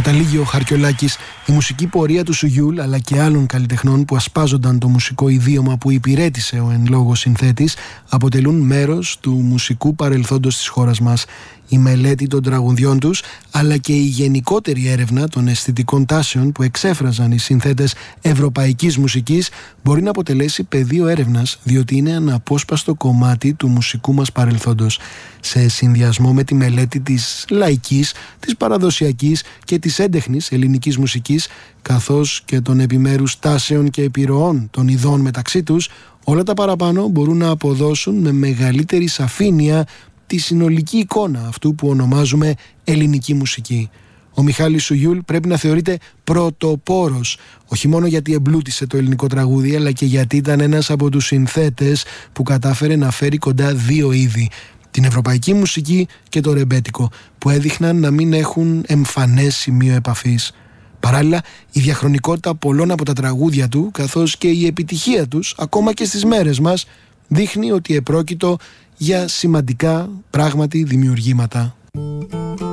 Καταλήγει ο Χαρκιολάκης. Η μουσική πορεία του Σουγιούλ αλλά και άλλων καλλιτεχνών που ασπάζονταν το μουσικό ιδίωμα που υπηρέτησε ο εν λόγω συνθέτης αποτελούν μέρος του μουσικού παρελθόντος της χώρας μας. Η μελέτη των τραγουδιών τους αλλά και η γενικότερη έρευνα των αισθητικών τάσεων που εξέφραζαν οι συνθέτες ευρωπαϊκής μουσικής μπορεί να αποτελέσει πεδίο έρευνας, διότι είναι αναπόσπαστο κομμάτι του μουσικού μας παρελθόντος. Σε συνδυασμό με τη μελέτη της λαϊκής, της παραδοσιακής και της έντεχνης ελληνικής μουσικής, καθώς και των επιμέρους τάσεων και επιρροών των ειδών μεταξύ τους, όλα τα παραπάνω μπορούν να αποδώσουν με μεγαλύτερη σαφήνεια τη συνολική εικόνα αυτού που ονομάζουμε ελληνική μουσική. Ο Μιχάλης Σουγιούλ πρέπει να θεωρείται πρωτοπόρος, όχι μόνο γιατί εμπλούτησε το ελληνικό τραγούδι, αλλά και γιατί ήταν ένας από τους συνθέτες που κατάφερε να φέρει κοντά δύο είδη, την ευρωπαϊκή μουσική και το ρεμπέτικο, που έδειχναν να μην έχουν εμφανές σημείο επαφής. Παράλληλα, η διαχρονικότητα πολλών από τα τραγούδια του, καθώς και η επιτυχία τους, ακόμα και στις μέρες μας, δείχνει ότι επρόκειτο για σημαντικά πράγματι δημιουργήματα.